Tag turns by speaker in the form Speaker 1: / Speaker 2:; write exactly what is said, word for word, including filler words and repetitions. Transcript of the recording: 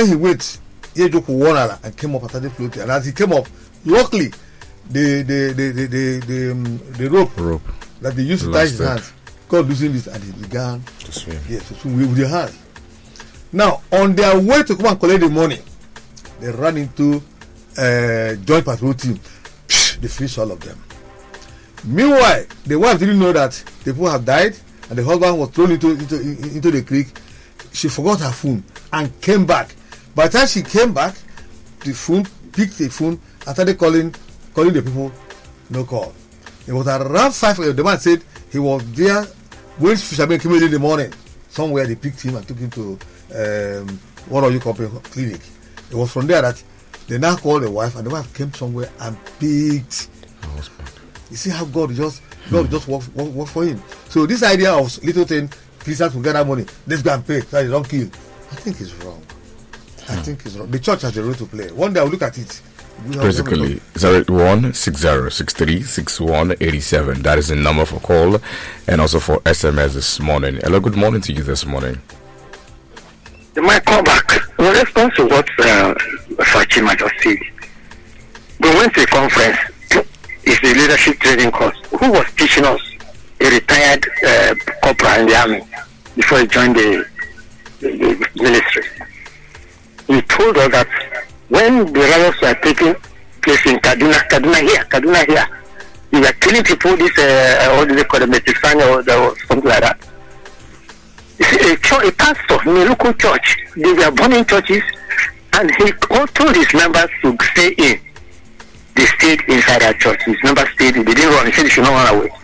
Speaker 1: when he went, he took one and came up after the floating. And as he came up, luckily, the the the the the, the, um, the rope,
Speaker 2: rope
Speaker 1: that they used to tie his hands got loosened this, and he began
Speaker 2: to swim.
Speaker 1: Yes, to swim with their hands. Now, on their way to come and collect the money, they ran into uh, joint patrol team. They finished all of them. Meanwhile, the wife didn't know that the people had died, and the husband was thrown into into into the creek. She forgot her phone and came back. By the time she came back, the phone picked the phone and started calling calling the people. No call. It was around five. The man said he was there when fishermen came in the morning. Somewhere they picked him and took him to um, one of your company clinic. It was from there that they now called the wife, and the wife came somewhere and picked. You see how God just God just works work, work for him. So this idea of little thing, Christians will gather money, let's go and pay, so they don't kill. I think it's wrong. I think it's wrong. The church has a role to play. One day I'll look at it.
Speaker 2: Basically, zero one six zero six three six one eighty seven. That is the number for call and also for S M S this morning. Hello, good morning to you this morning.
Speaker 3: You might call back. In response to what uh, Fachima just said, we went to a conference. It's a leadership training course. Who was teaching us? A retired uh, corporal in the army before he joined the, the, the ministry. He told us that when the riots were taking place in Kaduna, Kaduna here, Kaduna here, they were killing people. This uh, what do they call it, Metisania or something like that. A, church, a pastor in a local church, they were burning churches, and he all told his members to stay in. They stayed inside our church. His members stayed. They didn't run. He said they should not run away.